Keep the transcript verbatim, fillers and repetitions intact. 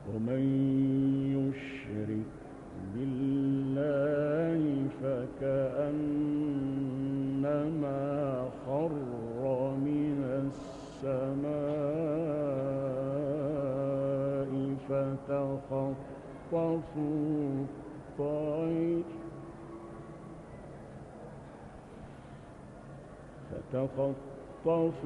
ومن يشرك بالله فكأنما خر من السماء فتخطفه الطير فتخطف